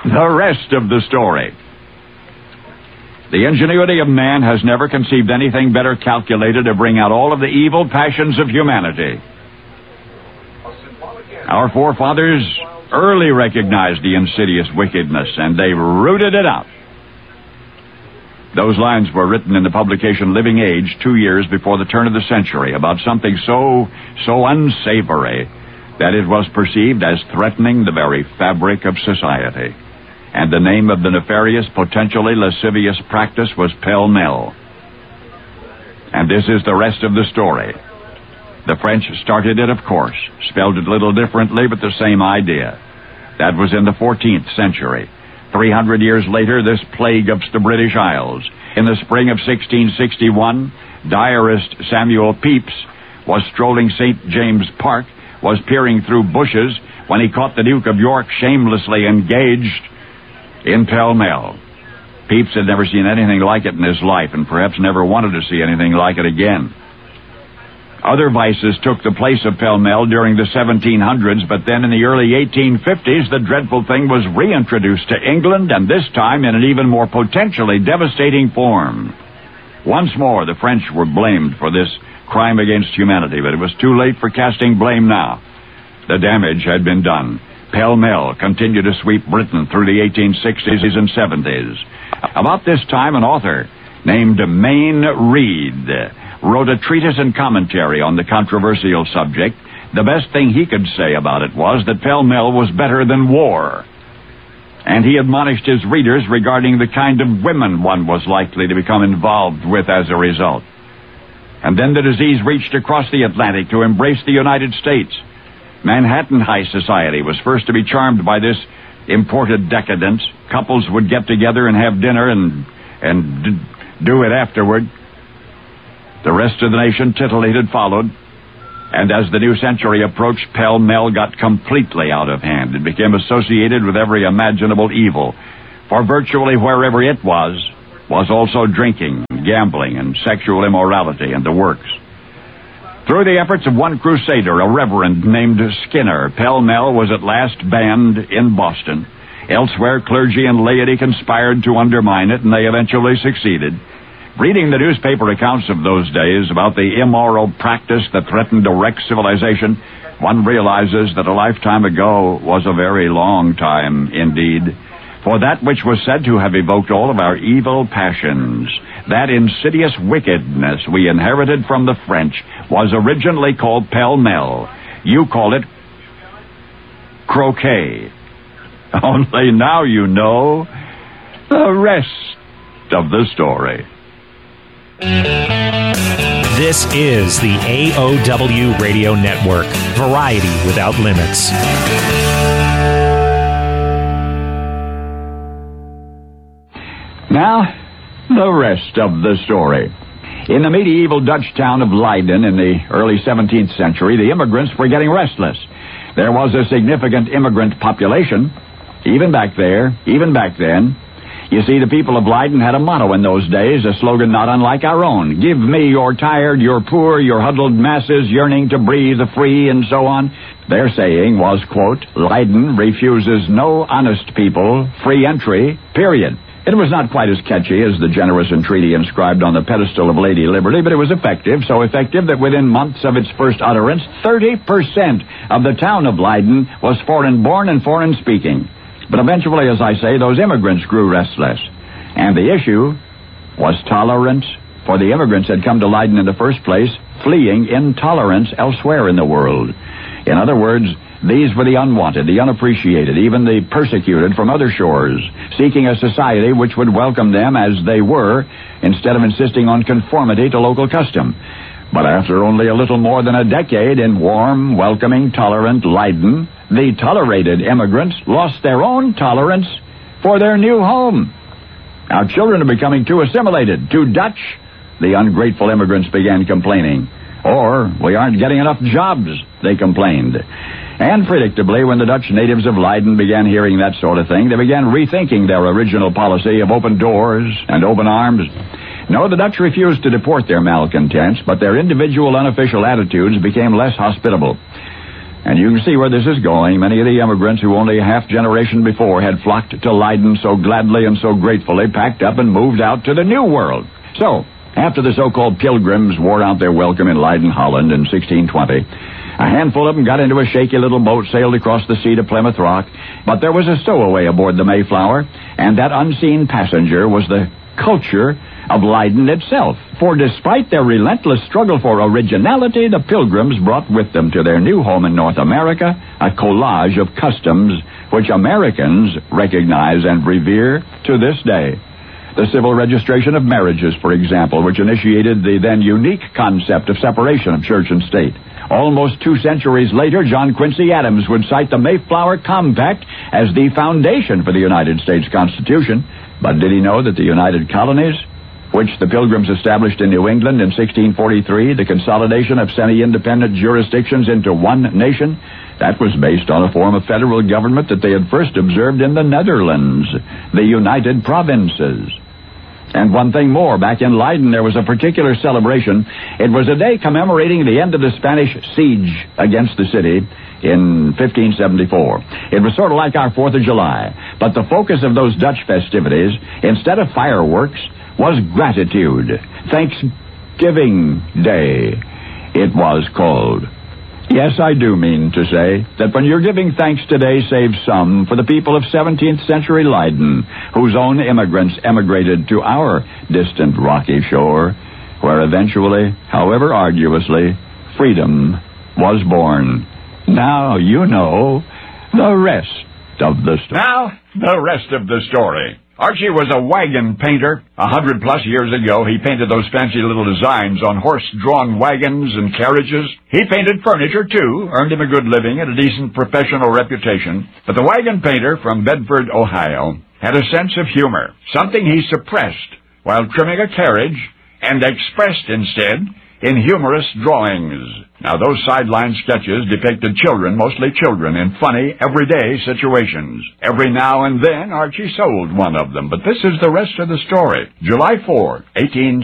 the rest of the story. The ingenuity of man has never conceived anything better calculated to bring out all of the evil passions of humanity. Our forefathers early recognized the insidious wickedness, and they rooted it out. Those lines were written in the publication Living Age 2 years before the turn of the century about something so unsavory that it was perceived as threatening the very fabric of society. And the name of the nefarious, potentially lascivious practice was pell-mell. And this is the rest of the story. The French started it, of course, spelled it a little differently, but the same idea. That was in the 14th century. 300 years later, this plague of the British Isles. In the spring of 1661, diarist Samuel Pepys was strolling St. James Park, was peering through bushes when he caught the Duke of York shamelessly engaged in pell-mell. Pepys had never seen anything like it in his life, and perhaps never wanted to see anything like it again. Other vices took the place of pell-mell during the 1700s, but then in the early 1850s, the dreadful thing was reintroduced to England, and this time in an even more potentially devastating form. Once more, the French were blamed for this crime against humanity, but it was too late for casting blame now. The damage had been done. Pell-mell continued to sweep Britain through the 1860s and 70s. About this time, an author named Mayne Reid wrote a treatise and commentary on the controversial subject. The best thing he could say about it was that pell-mell was better than war. And he admonished his readers regarding the kind of women one was likely to become involved with as a result. And then the disease reached across the Atlantic to embrace the United States. Manhattan high society was first to be charmed by this imported decadence. Couples would get together and have dinner and do it afterward. The rest of the nation titillated followed, and as the new century approached, pell-mell got completely out of hand. It became associated with every imaginable evil, for virtually wherever it was also drinking, gambling, and sexual immorality and the works. Through the efforts of one crusader, a reverend named Skinner, pell-mell was at last banned in Boston. Elsewhere, clergy and laity conspired to undermine it, and they eventually succeeded. Reading the newspaper accounts of those days about the immoral practice that threatened to wreck civilization, one realizes that a lifetime ago was a very long time indeed. For that which was said to have evoked all of our evil passions, that insidious wickedness we inherited from the French, was originally called pell-mell. You call it croquet. Only now you know the rest of the story. This is the AOW Radio Network, variety without limits. Now, the rest of the story. In the medieval Dutch town of Leiden in the early 17th century, the immigrants were getting restless. There was a significant immigrant population, even back then. You see, the people of Leiden had a motto in those days, a slogan not unlike our own. Give me your tired, your poor, your huddled masses yearning to breathe free, and so on. Their saying was, quote, Leiden refuses no honest people free entry, period. It was not quite as catchy as the generous entreaty inscribed on the pedestal of Lady Liberty, but it was effective, so effective that within months of its first utterance, 30% of the town of Leiden was foreign-born and foreign-speaking. But eventually, as I say, those immigrants grew restless. And the issue was tolerance, for the immigrants had come to Leiden in the first place, fleeing intolerance elsewhere in the world. In other words, these were the unwanted, the unappreciated, even the persecuted from other shores, seeking a society which would welcome them as they were, instead of insisting on conformity to local custom. But after only a little more than a decade in warm, welcoming, tolerant Leiden, the tolerated immigrants lost their own tolerance for their new home. Our children are becoming too assimilated, too Dutch, the ungrateful immigrants began complaining. Or, we aren't getting enough jobs, they complained. And predictably, when the Dutch natives of Leiden began hearing that sort of thing, they began rethinking their original policy of open doors and open arms. No, the Dutch refused to deport their malcontents, but their individual unofficial attitudes became less hospitable. And you can see where this is going. Many of the immigrants who only a half generation before had flocked to Leiden so gladly and so gratefully packed up and moved out to the New World. So, after the so-called Pilgrims wore out their welcome in Leiden, Holland in 1620, a handful of them got into a shaky little boat, sailed across the sea to Plymouth Rock, but there was a stowaway aboard the Mayflower, and that unseen passenger was the culture of Leiden itself. For despite their relentless struggle for originality, the Pilgrims brought with them to their new home in North America a collage of customs which Americans recognize and revere to this day. The civil registration of marriages, for example, which initiated the then unique concept of separation of church and state. Almost 2 centuries later, John Quincy Adams would cite the Mayflower Compact as the foundation for the United States Constitution. But did he know that the United Colonies, which the Pilgrims established in New England in 1643, the consolidation of semi-independent jurisdictions into one nation, that was based on a form of federal government that they had first observed in the Netherlands, the United Provinces. And one thing more, back in Leiden there was a particular celebration. It was a day commemorating the end of the Spanish siege against the city in 1574. It was sort of like our 4th of July, but the focus of those Dutch festivities, instead of fireworks, was gratitude. Thanksgiving Day, it was called. Yes, I do mean to say that when you're giving thanks today, save some for the people of 17th century Leiden, whose own immigrants emigrated to our distant rocky shore, where eventually, however arduously, freedom was born. Now you know the rest of the story. Now, the rest of the story. Archie was a wagon painter. 100+ years ago, he painted those fancy little designs on horse-drawn wagons and carriages. He painted furniture, too, earned him a good living and a decent professional reputation. But the wagon painter from Bedford, Ohio, had a sense of humor, something he suppressed while trimming a carriage and expressed instead in humorous drawings. Now, those sideline sketches depicted children, mostly children, in funny, everyday situations. Every now and then, Archie sold one of them, but this is the rest of the story. July 4,